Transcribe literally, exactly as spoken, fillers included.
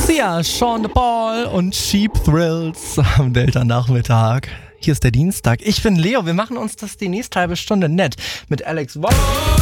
Sia, Sean Paul und Cheap Thrills am Delta-Nachmittag. Hier ist der Dienstag. Ich bin Leo. Wir machen uns das die nächste halbe Stunde nett mit Alex Woll.